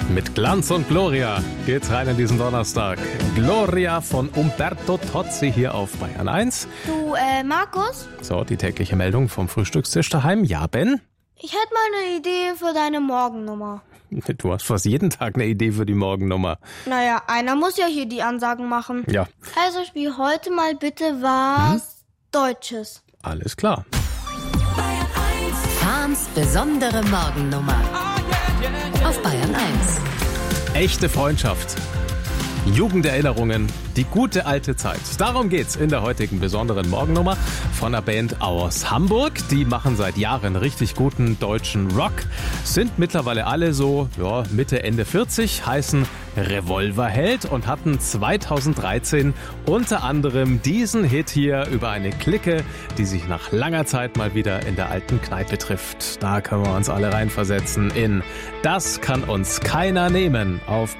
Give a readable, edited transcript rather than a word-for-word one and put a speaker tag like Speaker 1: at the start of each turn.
Speaker 1: Mit Glanz und Gloria geht's rein in diesen Donnerstag. Gloria von Umberto Tozzi hier auf Bayern 1.
Speaker 2: Du, Markus?
Speaker 1: So, die tägliche Meldung vom Frühstückstisch daheim. Ja, Ben?
Speaker 2: Ich hätte mal eine Idee für deine Morgennummer.
Speaker 1: Du hast fast jeden Tag eine Idee für die Morgennummer.
Speaker 2: Naja, einer muss ja hier die Ansagen machen.
Speaker 1: Ja.
Speaker 2: Also spiel heute mal bitte was Deutsches.
Speaker 1: Alles klar.
Speaker 3: Farms besondere Morgennummer. Auf Bayern 1.
Speaker 1: Echte Freundschaft. Jugenderinnerungen, die gute alte Zeit. Darum geht's in der heutigen besonderen Morgennummer von einer Band aus Hamburg. Die machen seit Jahren richtig guten deutschen Rock, sind mittlerweile alle so Mitte, Ende 40, heißen Revolverheld und hatten 2013 unter anderem diesen Hit hier über eine Clique, die sich nach langer Zeit mal wieder in der alten Kneipe trifft. Da können wir uns alle reinversetzen in Das kann uns keiner nehmen auf